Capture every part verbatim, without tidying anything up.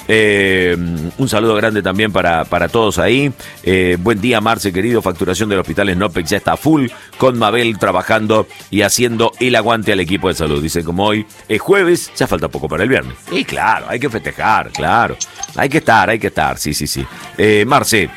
Eh, un saludo grande también para, para todos ahí. Eh, buen día, Marce, querido. Facturación del hospital Snopex ya está full, con Mabel trabajando y haciendo el aguante al equipo de salud. Dice, como hoy es jueves, ya falta poco para el viernes. Y claro, hay que festejar, claro. Hay que estar, hay que estar, sí, sí, sí. Eh, Marce,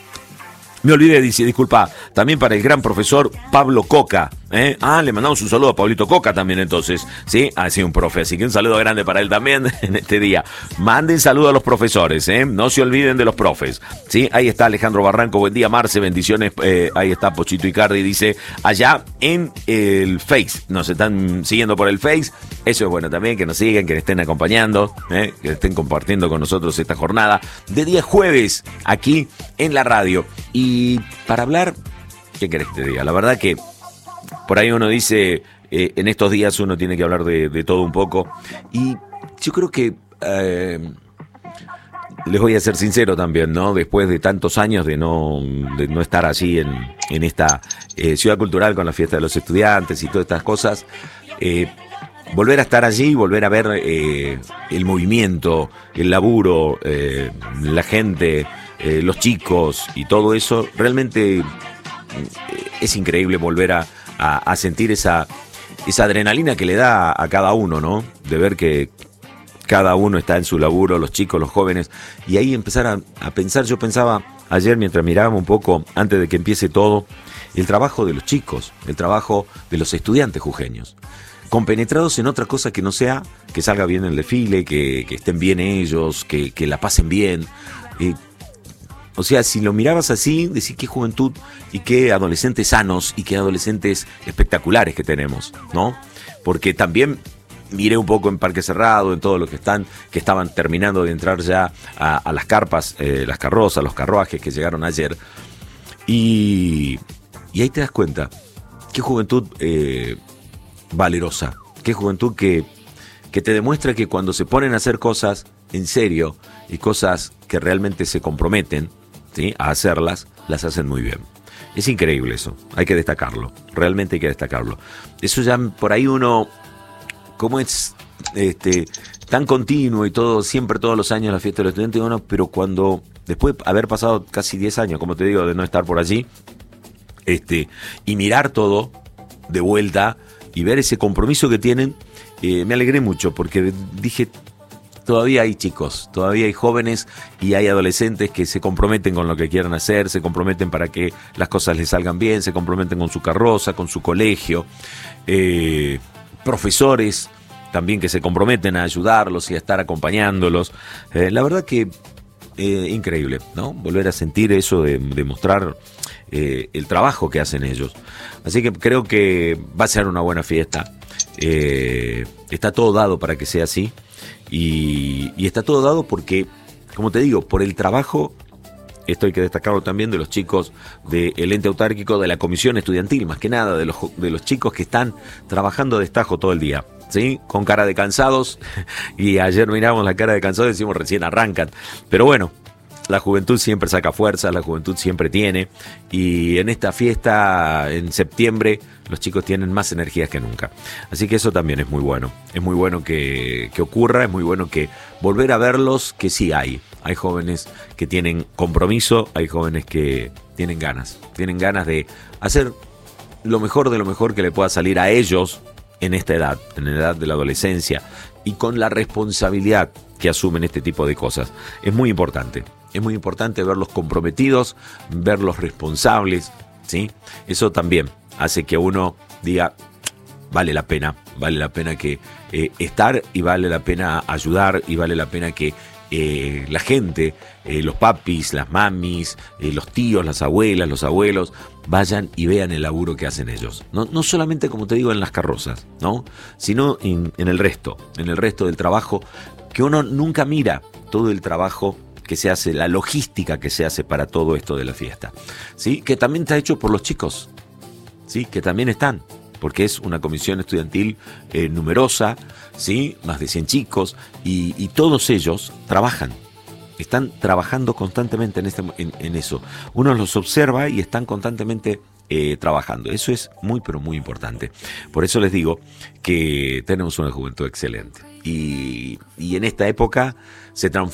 me olvidé, dice, disculpa, también para el gran profesor Pablo Coca. ¿eh? Ah, le mandamos un saludo a Pablito Coca también entonces, ¿sí? Ah, sí, un profe, así que un saludo grande para él también en este día. Manden saludo a los profesores, ¿eh? No se olviden de los profes, ¿sí? Ahí está Alejandro Barranco, buen día, Marce, bendiciones. Eh, ahí está Pochito Icardi, dice, allá en el Face, nos están siguiendo por el Face. Eso es bueno también, que nos sigan, que estén acompañando, ¿eh? Que estén compartiendo con nosotros esta jornada de día jueves aquí en la radio. Y para hablar, ¿qué querés que te diga? La verdad que por ahí uno dice, eh, en estos días uno tiene que hablar de, de todo un poco. Y yo creo que, eh, les voy a ser sincero también, ¿no? Después de tantos años de no, de no estar allí en, en esta eh, ciudad cultural con la fiesta de los estudiantes y todas estas cosas, eh, volver a estar allí, volver a ver eh, el movimiento, el laburo, eh, la gente, eh, los chicos y todo eso, realmente eh, es increíble volver a, a, a sentir esa, esa adrenalina que le da a, a cada uno, ¿no? De ver que cada uno está en su laburo, los chicos, los jóvenes, y ahí empezar a, a pensar. Yo pensaba ayer mientras mirábamos un poco, antes de que empiece todo, el trabajo de los chicos, el trabajo de los estudiantes jujeños, compenetrados en otra cosa que no sea que salga bien el desfile, que, que estén bien ellos, que, que la pasen bien. Eh, o sea, si lo mirabas así, decís qué juventud y qué adolescentes sanos y qué adolescentes espectaculares que tenemos, ¿no? Porque también miré un poco en Parque Cerrado, en todo lo que están, que estaban terminando de entrar ya a, a las carpas, eh, las carrozas, los carruajes que llegaron ayer. Y, y ahí te das cuenta, qué juventud eh, valerosa, qué juventud que, que te demuestra que cuando se ponen a hacer cosas en serio y cosas que realmente se comprometen, ¿sí?, a hacerlas, las hacen muy bien. Es increíble eso, hay que destacarlo, realmente hay que destacarlo. Eso ya por ahí uno, como es este, tan continuo y todo, siempre todos los años la fiesta de los estudiantes, uno, pero cuando, después de haber pasado casi diez años, como te digo, de no estar por allí, este, y mirar todo de vuelta y ver ese compromiso que tienen, eh, me alegré mucho porque dije, todavía hay chicos, todavía hay jóvenes y hay adolescentes que se comprometen con lo que quieran hacer, se comprometen para que las cosas les salgan bien, se comprometen con su carroza, con su colegio, eh, profesores también que se comprometen a ayudarlos y a estar acompañándolos. Eh, la verdad que eh, increíble, ¿no? Volver a sentir eso de, de mostrar eh, el trabajo que hacen ellos. Así que creo que va a ser una buena fiesta. Eh, está todo dado para que sea así. Y, y está todo dado porque, como te digo, por el trabajo, esto hay que destacarlo también, de los chicos del ente autárquico, de la comisión estudiantil, más que nada, de los, de los chicos que están trabajando a destajo todo el día, ¿sí? Con cara de cansados, y ayer miramos la cara de cansados y decimos recién arrancan, pero bueno, la juventud siempre saca fuerzas, la juventud siempre tiene, y en esta fiesta en septiembre los chicos tienen más energías que nunca. Así que eso también es muy bueno, es muy bueno que, que ocurra, es muy bueno que volver a verlos, que sí hay, hay jóvenes que tienen compromiso, hay jóvenes que tienen ganas, tienen ganas de hacer lo mejor de lo mejor que le pueda salir a ellos en esta edad, en la edad de la adolescencia, y con la responsabilidad que asumen este tipo de cosas. Es muy importante. Es muy importante verlos comprometidos, verlos responsables, ¿sí? Eso también hace que uno diga, vale la pena, vale la pena que eh, estar, y vale la pena ayudar, y vale la pena que eh, la gente, eh, los papis, las mamis, eh, los tíos, las abuelas, los abuelos, vayan y vean el laburo que hacen ellos. No, no solamente, como te digo, en las carrozas, ¿no? Sino en, en el resto, en el resto del trabajo, que uno nunca mira todo el trabajo que se hace, la logística que se hace para todo esto de la fiesta, ¿sí? Que también está hecho por los chicos, ¿sí? Que también están, porque es una comisión estudiantil eh, numerosa, ¿sí? Más de cien chicos, y, y todos ellos trabajan, están trabajando constantemente en, este, en, en eso. Uno los observa y están constantemente eh, trabajando. Eso es muy, pero muy importante. Por eso les digo que tenemos una juventud excelente. Y, y en esta época se transforma